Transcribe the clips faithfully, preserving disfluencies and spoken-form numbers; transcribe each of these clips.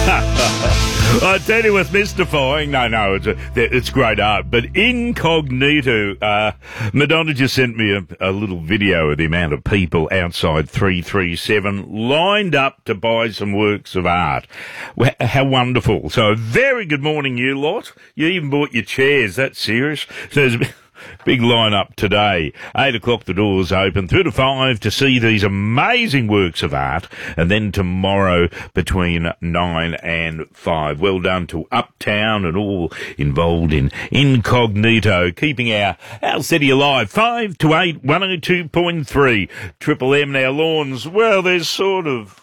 I tell you what's mystifying. No, no, it's a, it's great art. But incognito, uh, Madonna just sent me a, a little video of the amount of people outside three three seven lined up to buy some works of art. Well, how wonderful. So a very good morning, you lot. You even bought your chairs. That's serious. So there's a big line-up today. Eight o'clock, the doors open. Through to five to see these amazing works of art. And then tomorrow between nine and five. Well done to Uptown and all involved in incognito, keeping our, our city alive. Five to eight, one oh two point three. Triple M, now lawns. Well, there's sort of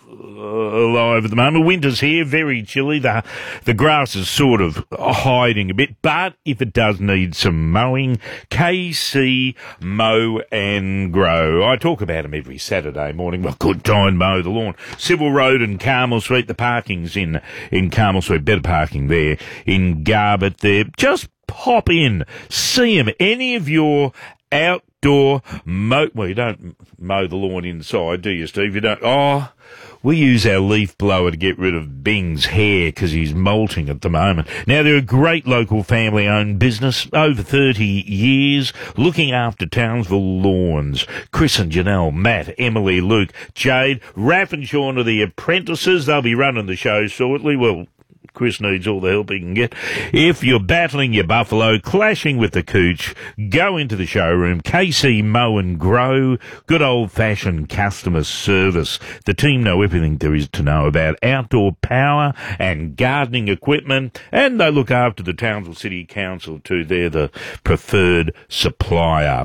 alive at the moment. Winter's here, very chilly. The the grass is sort of hiding a bit, but if it does need some mowing, K C Mow and Grow. I talk about them every Saturday morning. Well, good time mow the lawn. Civil Road and Carmel Street. The parking's in in Carmel Street. Better parking there in Garbett there. Just pop in, see them. Any of your outdoor mow. Well, you don't mow the lawn inside, do you, Steve? You don't. Oh. We use our leaf blower to get rid of Bing's hair because he's molting at the moment. Now, they're a great local family-owned business, over thirty years, looking after Townsville lawns. Chris and Janelle, Matt, Emily, Luke, Jade, Raph and Sean are the apprentices. They'll be running the show shortly. Well, Chris needs all the help he can get. If you're battling your buffalo, clashing with the cooch, go into the showroom. K C Mow and Grow, good old-fashioned customer service. The team know everything there is to know about outdoor power and gardening equipment, and they look after the Townsville City Council too. They're the preferred supplier.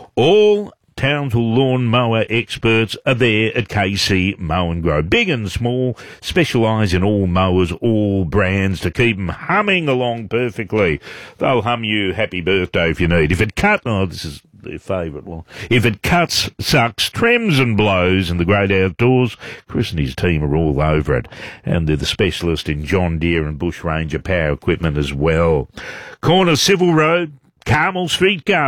All Townsville lawn mower experts are there at K C Mow and Grow. Big and small, specialise in all mowers, all brands to keep them humming along perfectly. They'll hum you happy birthday if you need. If it cut, oh, this is their favourite one. If it cuts, sucks, trims and blows in the great outdoors, Chris and his team are all over it. And they're the specialist in John Deere and Bush Ranger power equipment as well. Corner Civil Road, Carmel Street, Gar